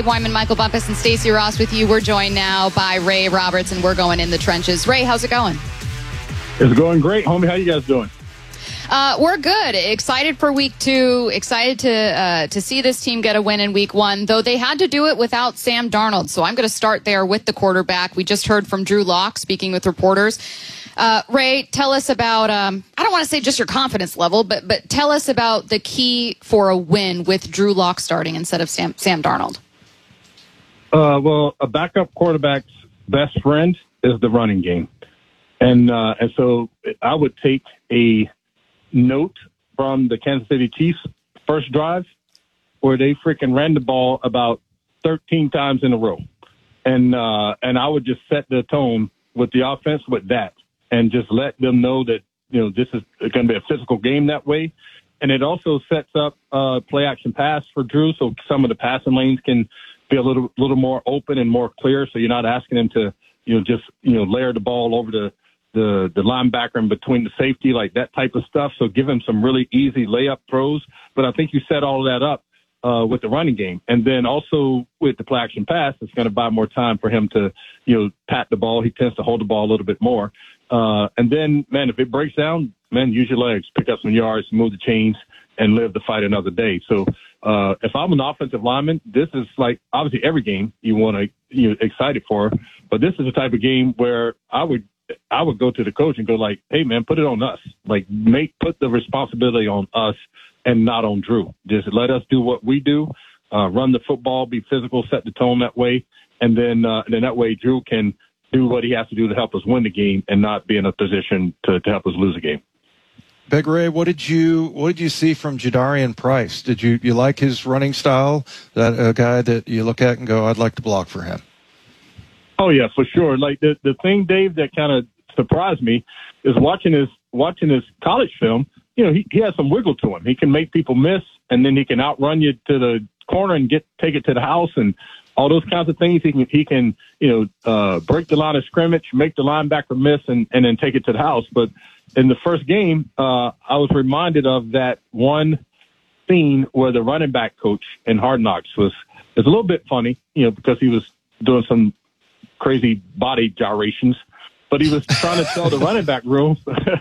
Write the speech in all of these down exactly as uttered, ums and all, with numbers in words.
Wyman, Michael Bumpus, and Stacey Ross with you. We're joined now by Ray Roberts, and we're going in the trenches. Ray, how's it going? It's going great, homie. How you guys doing? Uh, we're good. Excited for week two. Excited to uh, to see this team get a win in week one, though they had to do it without Sam Darnold. So I'm going to start there with the quarterback. We just heard from Drew Lock speaking with reporters. Uh, Ray, tell us about, um, I don't want to say just your confidence level, but but tell us about the key for a win with Drew Lock starting instead of Sam, Sam Darnold. Uh, well, a backup quarterback's best friend is the running game. And, uh, and so I would take a note from the Kansas City Chiefs first drive where they freaking ran the ball about thirteen times in a row. And, uh, and I would just set the tone with the offense with that and just let them know that, you know, this is going to be a physical game that way. And it also sets up, uh, play action pass for Drew. So some of the passing lanes can be a little, little more open and more clear. So you're not asking him to, you know, just, you know, layer the ball over the, the, the linebacker and between the safety, like that type of stuff. So give him some really easy layup throws. But I think you set all of that up, uh, with the running game. And then also with the play action pass, it's going to buy more time for him to, you know, pat the ball. He tends to hold the ball a little bit more. Uh, and then, man, if it breaks down, man, use your legs, pick up some yards, move the chains, and live to fight another day. So, uh, if I'm an offensive lineman, this is like, obviously every game you want to, you're excited for, but this is the type of game where I would, I would go to the coach and go like, hey man, put it on us. Like make, put the responsibility on us and not on Drew. Just let us do what we do, uh, run the football, be physical, set the tone that way. And then, uh, and then that way Drew can do what he has to do to help us win the game and not be in a position to, to help us lose a game. Big Ray, what did you what did you see from Jadarian Price? Did you, you like his running style? That a guy that you look at and go, I'd like to block for him. Oh yeah, for sure. Like the the thing, Dave, that kind of surprised me is watching his watching his college film. You know, he, he has some wiggle to him. He can make people miss, and then he can outrun you to the corner and get take it to the house and all those kinds of things. He can he can you know uh, break the line of scrimmage, make the linebacker miss, and and then take it to the house. But in the first game, uh, I was reminded of that one scene where the running back coach in Hard Knocks was, was a little bit funny, you know, because he was doing some crazy body gyrations, but he was trying to tell the running back room,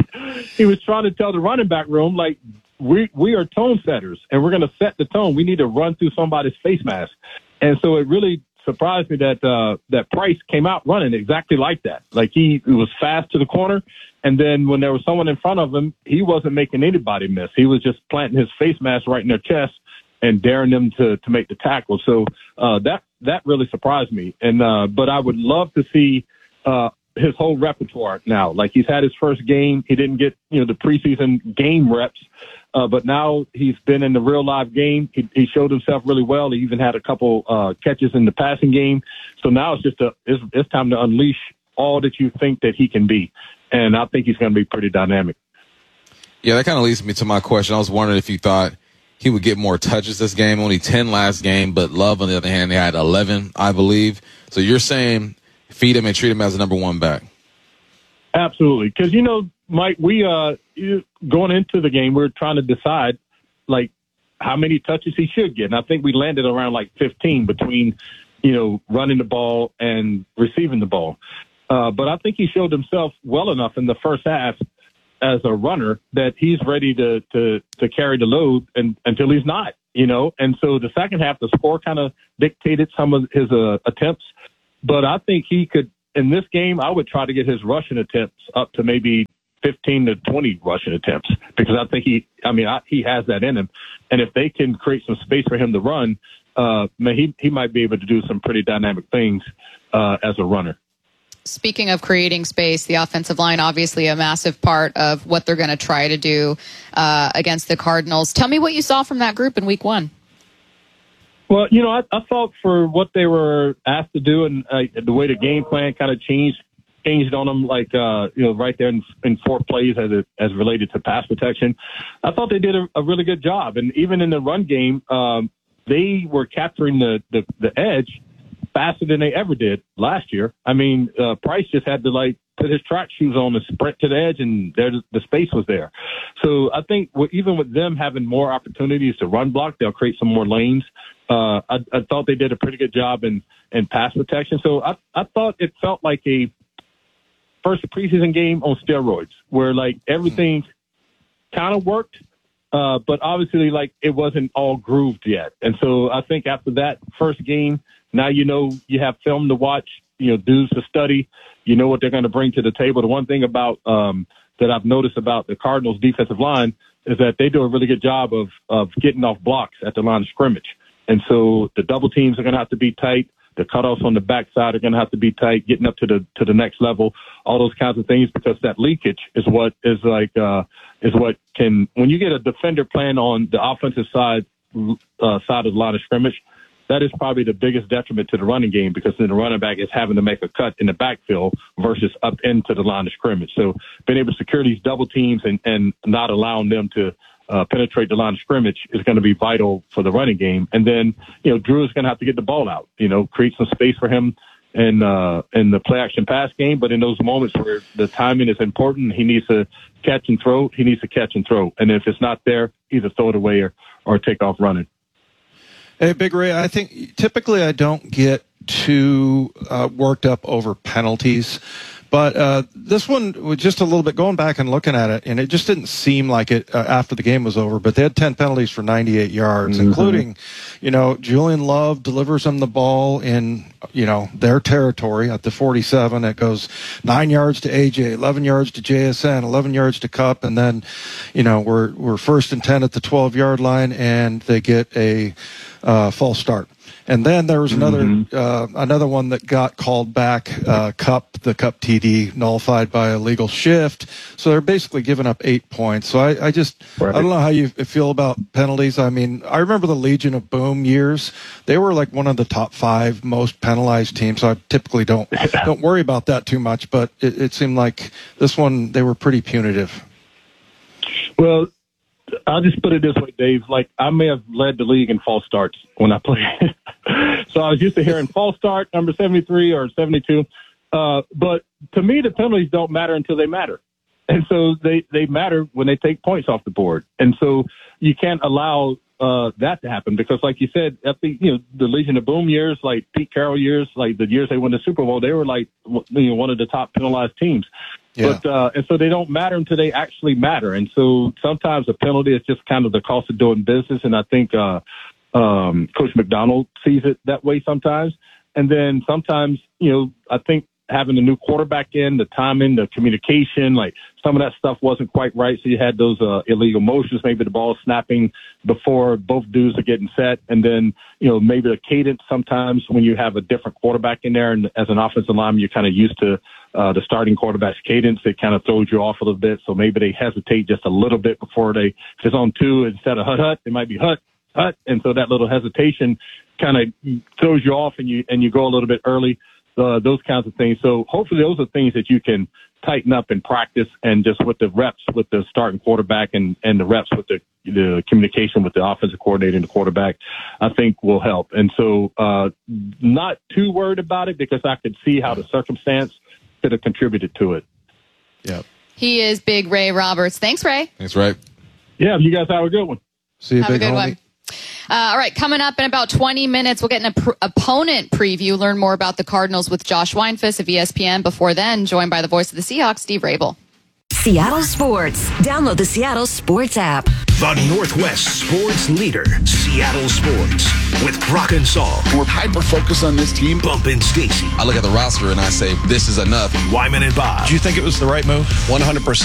he was trying to tell the running back room, like, we, we are tone setters and we're going to set the tone. We need to run through somebody's face mask. And so it really surprised me that, uh, that Price came out running exactly like that. Like he, he was fast to the corner. And then when there was someone in front of him, he wasn't making anybody miss. He was just planting his face mask right in their chest and daring them to, to make the tackle. So, uh, that, that really surprised me. And, uh, but I would love to see, uh, his whole repertoire now. Like he's had his first game. He didn't get, you know, the preseason game reps. Uh, but now he's been in the real live game. He, he showed himself really well. He even had a couple, uh, catches in the passing game. So now it's just a, it's, it's time to unleash all that you think that he can be. And I think he's going to be pretty dynamic. Yeah, that kind of leads me to my question. I was wondering if you thought he would get more touches this game. Only ten last game, but Love, on the other hand, they had eleven, I believe. So you're saying feed him and treat him as a number one back. Absolutely. Because, you know, Mike, we uh, going into the game, we we're trying to decide, like, how many touches he should get. And I think we landed around, like, fifteen between, you know, running the ball and receiving the ball. Uh, but I think he showed himself well enough in the first half as a runner that he's ready to, to, to carry the load and, until he's not, you know. And so the second half, the score kind of dictated some of his uh, attempts. But I think he could, in this game, I would try to get his rushing attempts up to maybe fifteen to twenty rushing attempts because I think he, I mean, I, he has that in him. And if they can create some space for him to run, uh, man, he, he might be able to do some pretty dynamic things uh, as a runner. Speaking of creating space, the offensive line, obviously a massive part of what they're going to try to do uh, against the Cardinals. Tell me what you saw from that group in week one. Well, you know, I, I thought for what they were asked to do and uh, the way the game plan kind of changed, changed on them, like, uh, you know, right there in, in four plays as it, as related to pass protection, I thought they did a, a really good job. And even in the run game, um, they were capturing the, the, the edge faster than they ever did last year. I mean, uh, Price just had to like put his track shoes on and sprint to the edge, and there the space was there. So I think even with them having more opportunities to run block, they'll create some more lanes. Uh, I, I thought they did a pretty good job in, in pass protection. So I, I thought it felt like a first preseason game on steroids, where like everything kind of worked, uh, but obviously like it wasn't all grooved yet. And so I think after that first game, now you know you have film to watch, you know, dudes to study, you know what they're going to bring to the table. The one thing about um, that I've noticed about the Cardinals defensive line is that they do a really good job of of getting off blocks at the line of scrimmage. And so the double teams are going to have to be tight. The cutoffs on the backside are going to have to be tight, getting up to the to the next level, all those kinds of things, because that leakage is what is like uh, is what can, when you get a defender playing on the offensive side uh, side of the line of scrimmage, that is probably the biggest detriment to the running game, because then the running back is having to make a cut in the backfield versus up into the line of scrimmage. So being able to secure these double teams and, and not allowing them to Uh, penetrate the line of scrimmage is going to be vital for the running game. And then, you know, Drew is going to have to get the ball out, you know, create some space for him in, uh, in the play action pass game. But in those moments where the timing is important, he needs to catch and throw. He needs to catch and throw. And if it's not there, either throw it away or, or take off running. Hey, Big Ray, I think typically I don't get too uh, worked up over penalties. But uh, this one was just a little bit going back and looking at it, and it just didn't seem like it uh, after the game was over. But they had ten penalties for ninety-eight yards, mm-hmm. including, you know, Julian Love delivers them the ball in, you know, their territory at the forty-seven. It goes nine yards to A J, eleven yards to J S N, eleven yards to Cup, and then, you know, we're we're first and ten at the twelve-yard line, and they get a uh, false start. And then there was another mm-hmm. uh, another one that got called back, uh, Cup, the Cup T D, nullified by a legal shift. So they're basically giving up eight points. So I, I just, right. I don't know how you feel about penalties. I mean, I remember the Legion of Boom years. They were like one of the top five most penalized teams. So I typically don't don't worry about that too much. But it, it seemed like this one, they were pretty punitive. Well, I'll just put it this way, Dave. Like, I may have led the league in false starts when I played. So I was used to hearing false start, number seventy-three or seventy-two. Uh, but to me, the penalties don't matter until they matter. And so they, they matter when they take points off the board. And so you can't allow uh, that to happen, because, like you said, at the, you know, the Legion of Boom years, like Pete Carroll years, like the years they won the Super Bowl, they were like, you know, one of the top penalized teams. Yeah. But, uh, and so they don't matter until they actually matter. And so sometimes a penalty is just kind of the cost of doing business. And I think, uh, um, Coach McDonald sees it that way sometimes. And then sometimes, you know, I think having a new quarterback in, the timing, the communication, like some of that stuff wasn't quite right. So you had those, uh, illegal motions, maybe the ball snapping before both dudes are getting set. And then, you know, maybe the cadence sometimes when you have a different quarterback in there, and as an offensive lineman, you're kind of used to, Uh, the starting quarterback's cadence, it kind of throws you off a little bit. So maybe they hesitate just a little bit before they, if it's on two instead of hut, hut, it might be hut, hut. And so that little hesitation kind of throws you off, and you, and you go a little bit early, uh, those kinds of things. So hopefully those are things that you can tighten up in practice, and just with the reps with the starting quarterback and, and the reps with the, the communication with the offensive coordinator and the quarterback, I think will help. And so, uh, not too worried about it, because I could see how the circumstance could have contributed to it. Yeah. He is Big Ray Roberts. Thanks, Ray. Thanks, Ray. Yeah, you guys have a good one. See you, have Big a good homie. one. Uh, all right, coming up in about twenty minutes, we'll get an op- opponent preview, learn more about the Cardinals with Josh Weinfuss of E S P N. Before then, joined by the voice of the Seahawks, Steve Rabel. Seattle Sports. Download the Seattle Sports app. The Northwest sports leader, Seattle Sports, with Brock and Saul. We're hyper-focused on this team. Bump and Stacy. I look at the roster and I say, this is enough. Wyman and Bob. Do you think it was the right move? one hundred percent.